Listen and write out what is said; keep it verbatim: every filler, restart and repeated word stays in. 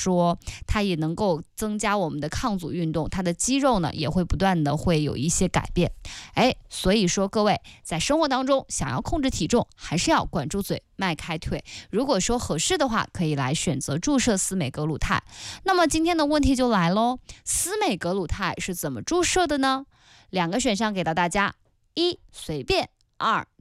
说它也能够增加我们的抗阻运动，它的肌肉呢也会不断的会有一些改变。哎，所以说各位在生活当中想要控制体重，还是要管住嘴，迈开腿。如果说合适的话，可以来选择注射司美格鲁肽。那么今天的问题就来咯，司美格鲁肽是怎么注射的呢？两个选项给到大家：一随便，二